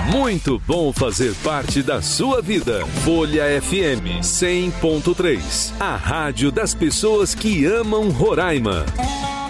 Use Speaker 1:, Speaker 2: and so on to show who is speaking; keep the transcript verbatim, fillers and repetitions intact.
Speaker 1: muito bom fazer parte da sua vida. Folha F M cem ponto três, a rádio das pessoas que amam Roraima.